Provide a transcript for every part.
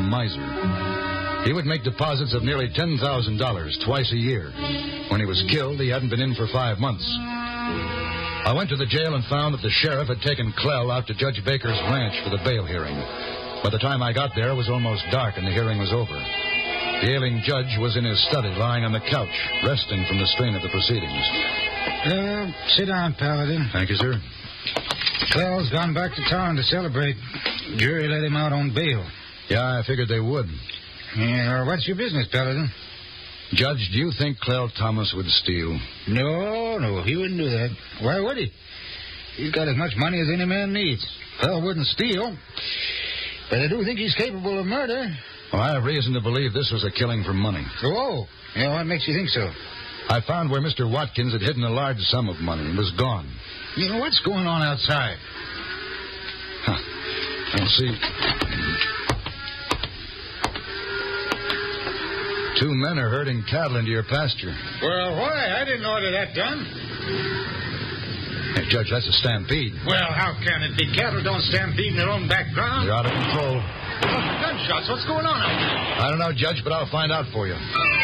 miser. He would make deposits of nearly $10,000 twice a year. When he was killed, he hadn't been in for 5 months. I went to the jail and found that the sheriff had taken Clell out to Judge Baker's ranch for the bail hearing. By the time I got there, it was almost dark and the hearing was over. The ailing judge was in his study, lying on the couch, resting from the strain of the proceedings. Sit down, Paladin. Thank you, sir. Clell's gone back to town to celebrate. Jury let him out on bail. Yeah, I figured they would. Yeah, what's your business, Paladin? Judge, do you think Clell Thomas would steal? No, he wouldn't do that. Why would he? He's got as much money as any man needs. Clell wouldn't steal. But I do think he's capable of murder. Well, I have reason to believe this was a killing for money. Oh, yeah, what makes you think so? I found where Mr. Watkins had hidden a large sum of money and was gone. You know, what's going on outside? I'll see. 2 men are herding cattle into your pasture. Well, why? I didn't order that done. Hey, Judge, that's a stampede. Well, how can it be? Cattle don't stampede in their own background. They're out of control. Gunshots. What's going on out there? I don't know, Judge, but I'll find out for you.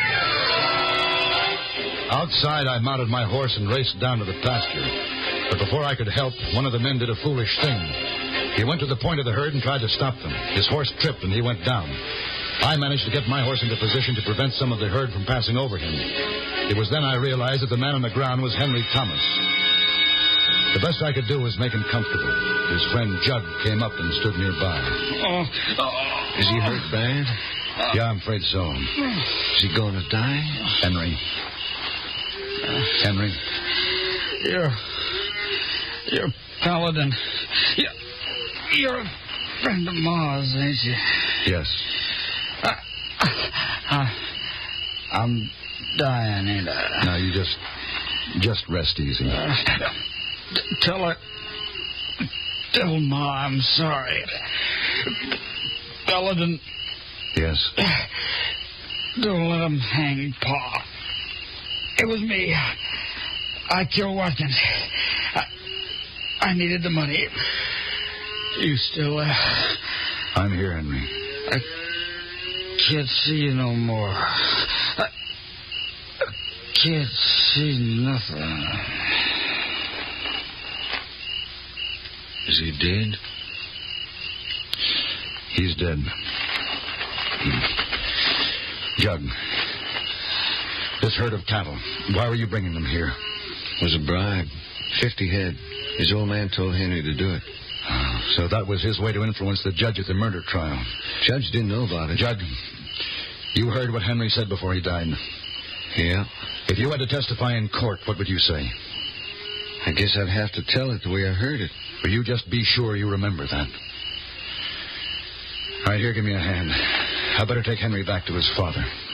Outside, I mounted my horse and raced down to the pasture. But before I could help, one of the men did a foolish thing. He went to the point of the herd and tried to stop them. His horse tripped and he went down. I managed to get my horse into position to prevent some of the herd from passing over him. It was then I realized that the man on the ground was Henry Thomas. The best I could do was make him comfortable. His friend Jug came up and stood nearby. Is he hurt bad? Yeah, I'm afraid so. Is he going to die? Henry. You're Paladin. You're a friend of Ma's, ain't you? Yes. I'm dying, ain't I? Now, you just rest easy. Tell Ma I'm sorry. Paladin. Yes. Don't let him hang Pa. It was me. I killed Watkins. I needed the money. You still there? I'm here, Henry. I can't see you no more. I can't see nothing. Is he dead? He's dead. Jug, this herd of cattle, why were you bringing them here? It was a bribe. 50 head. His old man told Henry to do it. Oh, so that was his way to influence the judge at the murder trial. Judge didn't know about it. Jug, you heard what Henry said before he died. Yeah. If you had to testify in court, what would you say? I guess I'd have to tell it the way I heard it. Will you just be sure you remember that? All right, here, give me a hand. I better take Henry back to his father.